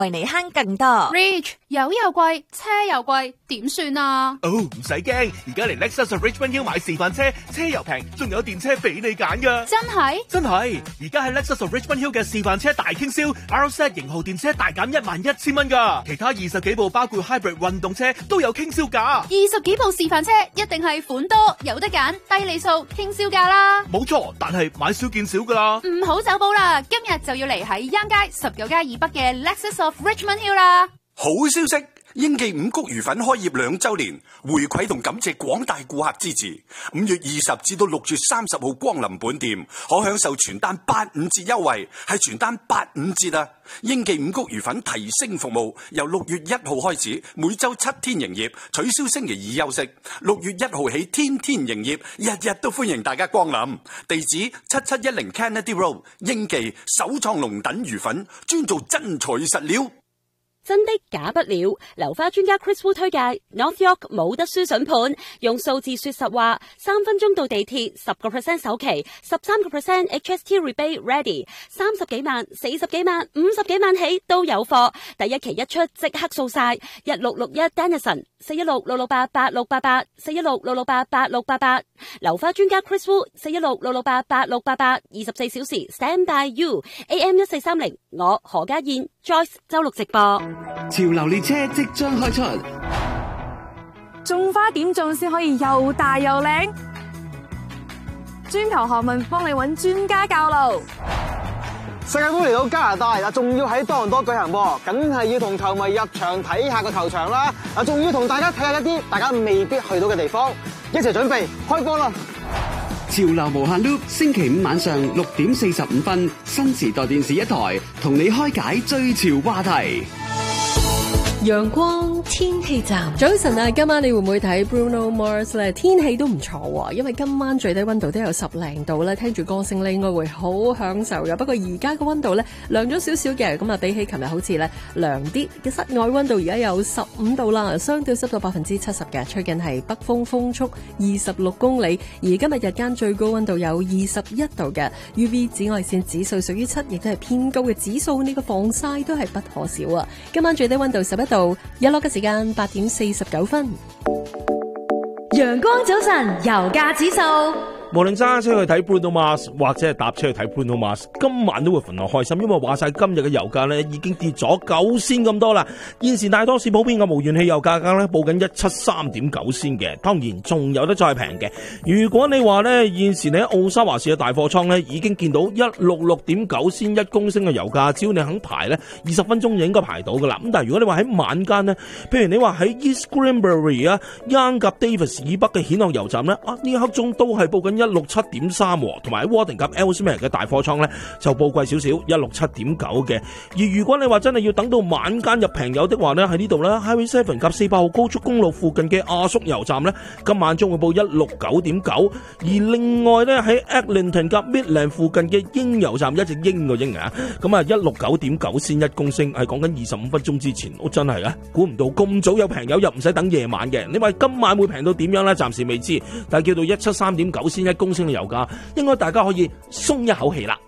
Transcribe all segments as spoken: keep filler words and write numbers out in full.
為你慳更多。 Rich 油又貴，車又貴，點算啊？ 哦，唔使驚，而家嚟 Lexus of Richmond Hill 買示範車，車又平，仲有電車俾你揀噶。 真係？ 真係，而家喺 Lexus of Richmond Hill 嘅示範車大傾銷 ，R Z 型號電車大減一萬一千蚊噶，其他二十幾部包括 Hybrid 運動車都有傾銷價。 二十幾部示範車一定係款多，有得揀，低利數，傾銷價啦。 冇錯，但係買少見少噶啦。 唔好走寶啦，今日就要嚟喺央街十九街以北嘅 Lexus of Richmond Hill 啦。 好消息，英記五穀魚粉開業兩周年，回饋同感謝廣大顧客支持。五月二十至到六月三十號光臨本店，可享受全單八五折優惠，係全單八五折啊！英記五穀魚粉提升服務，由六月一號開始，每周七天營業，取消星期二休息。六月一號起，天天營業，日日都歡迎大家光臨。地址七七一零 Kennedy Road， 英記首創龍躉魚粉，專做真材實料。 真的假不了，流花專家 Chris Wu 推介 North York 冇得輸筍盤，用數字說實話，三分鐘到地鐵，十個 percent 首期，十三個 percent H S T rebate ready， 三十幾萬、四十幾萬、五十幾萬起都有貨，第一期一出即刻掃晒，一六六一 Dennison 四一六六六八八六八八四一六六六八八六八八，流花專家 Chris Wu 四一六六六八八六八八，二十四小時 stand by you A M 一四三零，我何家燕 Joyce 周六直播。 潮流列車即將開出， 種花點種先可以又大又靚？專求學問幫你揾專家教路。 世界盃嚟到加拿大嗱，仲要喺多倫多舉行噃，梗係要同球迷入場睇下個球場啦。嗱，仲要同大家睇下一啲大家未必去到嘅地方，一齊準備開波啦！ 潮流無限 loop， 星期五晚上六點四十五分，新時代電視一台同你開解最潮話題。 陽光天氣站，早晨啊！今晚你會唔會睇 Bruno Mars 咧？天氣都唔錯喎，因為今晚最低溫度都有十零度咧，聽住歌聲咧應該會好享受嘅。不過而家個溫度咧涼咗少少嘅，咁啊比起琴日好似咧涼啲嘅。室外溫度而家有十五度啦，相對濕度百分之七十嘅，吹緊係北風，風速二十六公里。而今日日間最高溫度有二十一度嘅 U V 紫外線指數屬於七，亦都係偏高嘅指數，呢個防曬都係不可少啊！今晚最低溫度十一度，日落嘅時間八點四十九分。 陽光早晨，油價指數。 無論揸車去睇 Bruno Mars 或者係搭車去睇 Bruno Mars， 今晚都會份外開心，因為話晒今日嘅油價咧已經跌咗九仙咁多啦。現時大多數普遍嘅無鉛汽油價格咧報緊一七三點九仙嘅，當然仲有得再平嘅。如果你話咧現時你喺澳沙華士嘅大貨倉咧已經見到一六六點九仙一公升嘅油價，只要你肯排咧二十分鐘就應該排到噶啦。咁但係如果你話喺晚間咧，譬如你話喺 East Granbury 啊、Yonge 及 Davis 以北嘅顯樂油站咧，啊呢一刻鐘都係報緊一六七點三，同埋喺 Warden 及 Ellesmere 嘅大貨倉咧就報貴少少一六七點九嘅。而如果你話真係要等到晚間入平油的話咧，喺呢度咧 Highway seven 及四百號高速公路附近嘅阿叔油站咧，今晚將會報一六九點九。而另外咧喺 Eglinton 及 Midland 附近嘅英油站，一隻英個英啊，咁啊一六九點九先一公升，係講緊二十五分鐘之前，我真係啊估唔到咁早有平油，又唔使等夜晚嘅。你話今晚會平到點樣咧？暫時未知，但係叫到一七三點九先一公升嘅油價，應該大家可以鬆一口氣啦。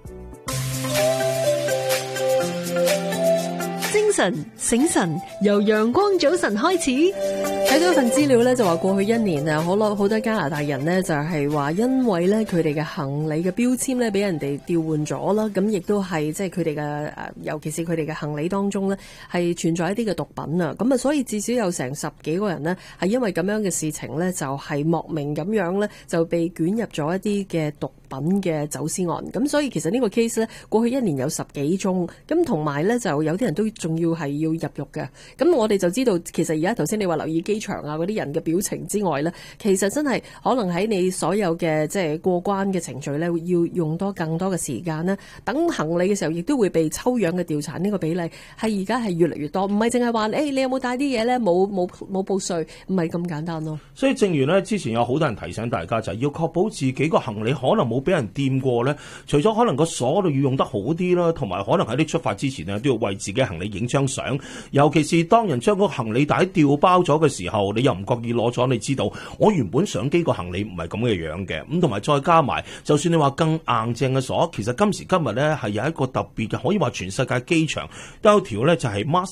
精神醒神，由陽光早晨開始。睇到一份資料咧，就話過去一年啊，好多好多加拿大人呢，就係話因為咧佢哋嘅行李嘅標籤咧俾人哋調換咗啦，咁亦都係即係佢哋嘅誒，尤其是佢哋嘅行李當中咧係存在一啲嘅毒品啊，咁啊所以至少有成十幾個人呢，係因為咁樣嘅事情咧就係莫名咁樣咧就被捲入咗一啲嘅毒品嘅走私案，咁所以其實呢個 case 咧過去一年有十幾宗，咁同埋咧就有啲人都仲要係要入獄嘅，咁我哋就知道其實而家頭先你話留意機場啊嗰啲人嘅表情之外咧，其實真係可能喺你所有嘅即係過關嘅程序咧，要用多更多嘅時間咧，等行李嘅時候亦都會被抽樣嘅調查，呢個比例係而家係越嚟越多，唔係淨係話誒你有冇帶啲嘢咧冇冇冇報稅，唔係咁簡單咯。 所以正如咧之前有好多人提醒大家，就係要確保自己個行李可能冇俾人掂過咧？除咗可能個鎖度要用得好啲啦，同埋可能喺啲出發之前咧都要為自己行李影張相。尤其是當人將個行李帶掉包咗嘅時候，你又唔覺意攞咗，你知道我原本相機個行李唔係咁嘅樣嘅。咁同埋再加埋，就算你話更硬正嘅鎖，其實今時今日咧係有一個特別嘅，可以話全世界機場都有條咧就係 Master